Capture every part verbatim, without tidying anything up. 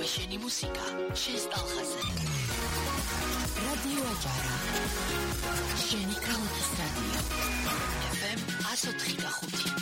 შენი მუსიკა, შენს ტალღაზე. რადიო აჯარა. შენი ქალაქის რადიო. ეფ ემ one oh three point five.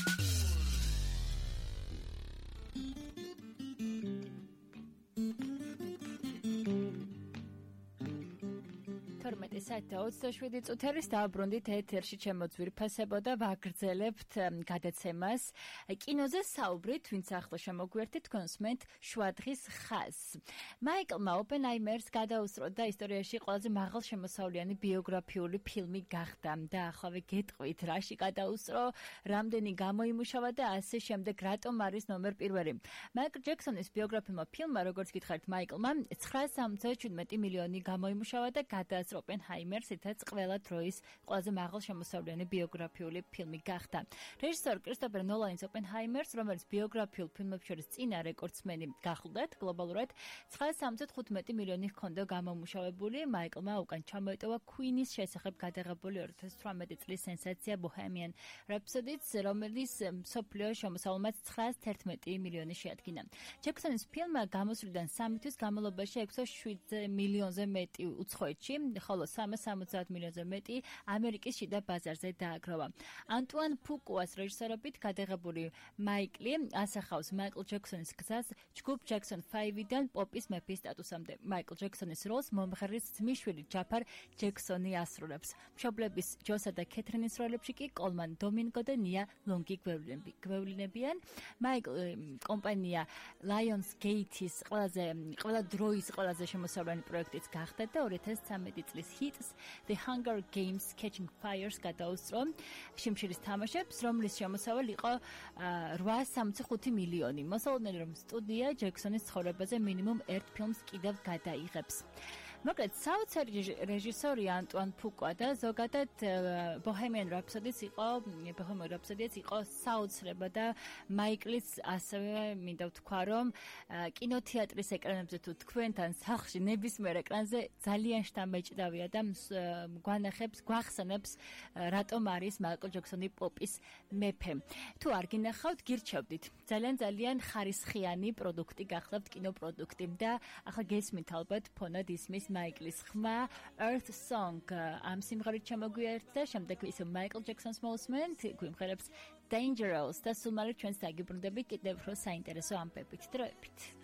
თორმეტი საათი და ოცდაშვიდი წუთი არის დააბრუნდით ეთერში ჩემო ძვირფასებო და ვაგრძელებთ გადაცემას კინოზე საუბრით, ვინც ახლა შემოგვიერთით კონსმენტ შვადღის ხაზს. მაიკლმა ოპენჰაიმერს გადაუსწრო და ისტორიაში ყველაზე მაღალშემოსავლიანი ბიოგრაფიული ფილმი გახდა და ახლა გეტყვით რაში გადაუსწრო, რამდენი გამოიმუშავა და ასე შემდეგ, რატომ არის ნომერ პირველი. მაიკლ ჯექსონის ბიოგრაფიულმა ფილმმა, როგორც გითხარით, მაიკლმა ცხრაას ორმოცდაშვიდმეტი მილიონი გამოიმუშავა და გადაასწრო ოპენჰაიმერს, ითაც ყველა დროის ყველაზე მაღალშემოსავლიანი ბიოგრაფიული ფილმი გახდა. რეჟისორ კრისტოფერ ნოლანის ოპენჰაიმერს, რომელიც ბიოგრაფიულ ფილმებს შორის წინა რეკორდსმენი გახლდათ გლობალურად, ცხრაას ორმოცდათხუთმეტი მილიონი ჰქონდა გამომუშავებული. მაიკლმა უკან ჩამოეტოვა Queen-ის შესახებ გადაღებული ორი ათას თვრამეტი წლის სენსაცია Bohemian Rhapsody-ს, რომელიც მსოფლიო შემოსავლმაც ცხრაას თერთმეტი მილიონი შეადგინა. ჯექსონის ფილმმა გამოსვლიდან სამი თვის განმავლობაში ექვსას შვიდ მილიონზე მეტი უცხოეთში, ხოლო სამას სამოცდაათ მილიონზე მეტი ამერიკის შიდა ბაზარზე დააგროვა. ანტუან ფუკუას რეჟისორობით გადაღებული მაიკლი ასახავს მაიკლ ჯექსონის გზას ჯგუფ ჯექსონ ფაივიდან პოპის მეფის სტატუსამდე. მაიკლ ჯექსონის როლს მომღერლის ძმისშვილი ჯაფარ ჯექსონი ასრულებს. მშობლების ჯოსა და ქეთრინის როლებში კი კოლმან დომინგო და ნია ლონგი გვევლინებიან. მაიკლ კომპანია Lionsgate-ის ყველაზე ყველა დროის ყველაზე შემოსავლიანი პროექტიც გახდა და ორი ათას ცხრამეტი წლის ჰიტს The Hunger Games Catching Fire-ს გადაუსწრო შიმშილის თამაშებს, რომლის შემოსავალი იყო რვაას სამოცდახუთი მილიონი. მოსალოდნელი რომ სტუდია ჯექსონის ცხოვრებაზე მინიმუმ ერთ ფილმს კიდევ გადაიღებს. მოკლედ, საოცარი რეჟისორი ანტუან ფუკუა და ზოგადად Bohemian Rhapsody-ს იყო, Bohemian Rhapsody-ს იყო საოცრება და მაიკლის ასევე მინდა ვთქვა, რომ კინოთეატრის ეკრანებზე თუ თქვენთან სახლში ნებისმიერ ეკრანზე ძალიან შთამბეჭდავია და გვანახებს, გვახსენებს, რატომ არის მაიკლ ჯექსონი პოპის მეფე. თუ არ გინახავთ, გირჩევდით. ძალიან ძალიან ხარისხიანი პროდუქტი გახლავთ, კინოპროდუქტი და ახლა გესმით ალბათ ფონად ისმის მაიკლის ხმა Earth Song ამ სიმღერით შემოგვიერთდა და შემდეგ ისე მაიკლ ჯექსონს მოვსმენთ, გვიმღერებს Dangerous და სულ მალე ჩვენს დაგიბრუნდებით კიდევ უფრო საინტერესო ამბებით დროებით.